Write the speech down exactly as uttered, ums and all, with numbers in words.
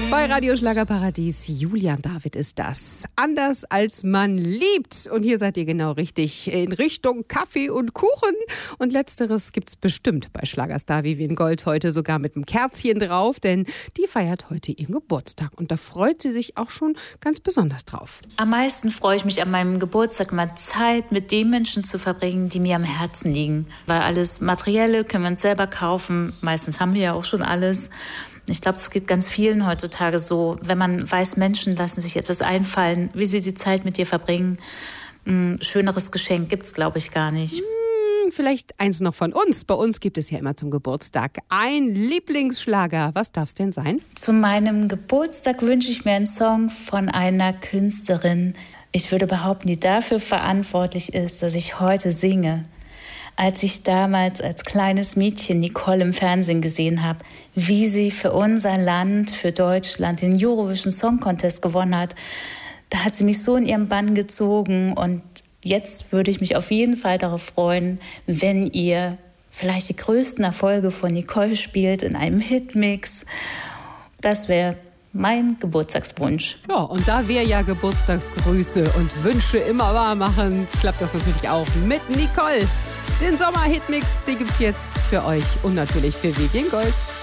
Bei Radio Schlagerparadies, Julian David ist das. Anders als man liebt. Und hier seid ihr genau richtig. In Richtung Kaffee und Kuchen. Und letzteres gibt's bestimmt bei Schlagerstar Vivien Gold heute sogar mit einem Kerzchen drauf. Denn die feiert heute ihren Geburtstag. Und da freut sie sich auch schon ganz besonders drauf. Am meisten freue ich mich an meinem Geburtstag, mal Zeit mit den Menschen zu verbringen, die mir am Herzen liegen. Weil alles Materielle können wir uns selber kaufen. Meistens haben wir ja auch schon alles. Ich glaube, es geht ganz vielen heutzutage so, wenn man weiß, Menschen lassen sich etwas einfallen, wie sie die Zeit mit dir verbringen. Ein schöneres Geschenk gibt's, glaube ich, gar nicht. Hm, vielleicht eins noch von uns. Bei uns gibt es ja immer zum Geburtstag ein Lieblingsschlager. Was darf es denn sein? Zu meinem Geburtstag wünsche ich mir einen Song von einer Künstlerin. Ich würde behaupten, die dafür verantwortlich ist, dass ich heute singe. Als ich damals als kleines Mädchen Nicole im Fernsehen gesehen habe, wie sie für unser Land, für Deutschland den Eurovision Song Contest gewonnen hat, da hat sie mich so in ihren Bann gezogen. Und jetzt würde ich mich auf jeden Fall darauf freuen, wenn ihr vielleicht die größten Erfolge von Nicole spielt in einem Hitmix. Das wäre mein Geburtstagswunsch. Ja, und da wir ja Geburtstagsgrüße und Wünsche immer wahr machen, klappt das natürlich auch mit Nicole. Den Sommer-Hitmix, den gibt's jetzt für euch und natürlich für Vivien Gold.